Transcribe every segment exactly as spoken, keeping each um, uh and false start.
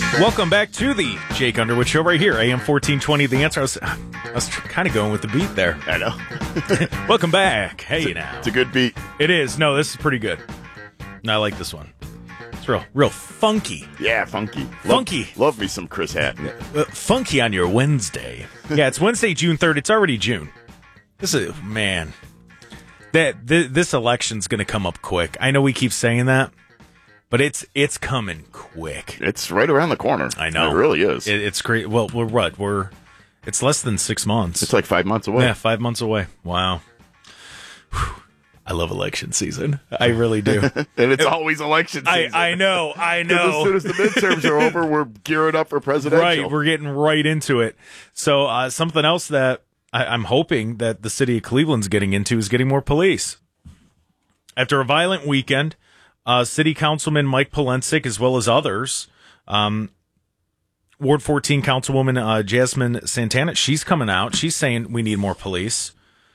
Welcome back to the Jake Underwood Show right here, A M fourteen twenty. The Answer. I was, I was kind of going with the beat there. I know. Welcome back. Hey, it's a, now. It's a good beat. It is. No, this is pretty good. I like this one. It's real, real funky. Yeah, funky. Funky. Love, love me some Chris Hatton. Uh, funky on your Wednesday. Yeah, it's Wednesday, June third. It's already June. This is, man, that th- this election's going to come up quick. I know we keep saying that. But it's it's coming quick. It's right around the corner. I know. It really is. It, it's great. Well, we're what? We're it's less than six months. It's like five months away. Yeah, five months away. Wow. Whew. I love election season. I really do. And it's it, always election season. I, I know. I know. As soon as the midterms are over, we're gearing up for presidential. Right. We're getting right into it. So uh, something else that I, I'm hoping that the city of Cleveland's getting into is getting more police. After a violent weekend, Uh, City Councilman Mike Polensek, as well as others, um, Ward fourteen Councilwoman uh, Jasmine Santana, she's coming out. She's saying we need more police.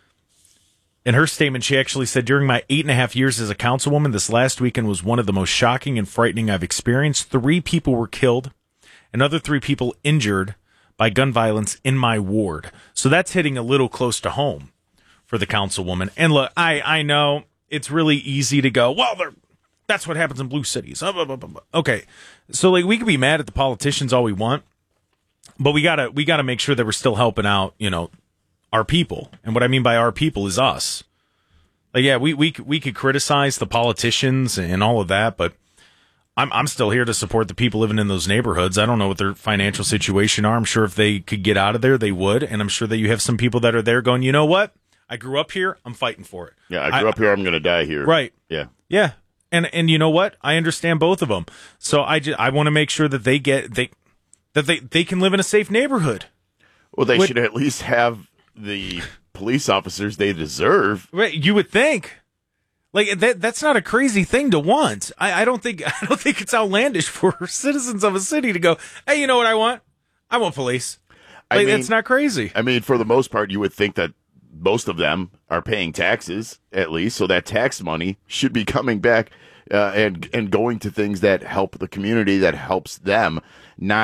In her statement, she actually said, during my eight and a half years as a councilwoman, this last weekend was one of the most shocking and frightening I've experienced. Three people were killed, another three people injured by gun violence in my ward. So that's hitting a little close to home for the councilwoman. And look, I, I know it's really easy to go, well, they're that's what happens in blue cities. Okay, so like we can be mad at the politicians all we want, but we gotta we gotta make sure that we're still helping out, you know, our people. And what I mean by our people is us. Like, yeah, we we we could criticize the politicians and all of that, but I'm I'm still here to support the people living in those neighborhoods. I don't know what their financial situation are. I'm sure if they could get out of there, they would. And I'm sure that you have some people that are there going, you know what? I grew up here. I'm fighting for it. Yeah, I grew I, up here. I'm going to die here. Right. Yeah. Yeah. And and you know what? I understand both of them. So I just, I want to make sure that they get they that they, they can live in a safe neighborhood. Well, they With, should at least have the police officers they deserve. Right, you would think. Like that that's not a crazy thing to want. I, I don't think I don't think it's outlandish for citizens of a city to go, "Hey, you know what I want? I want police." Like, I mean, that's not crazy. I mean, for the most part, you would think that most of them are paying taxes, at least, so that tax money should be coming back uh, and and going to things that help the community, that helps them, not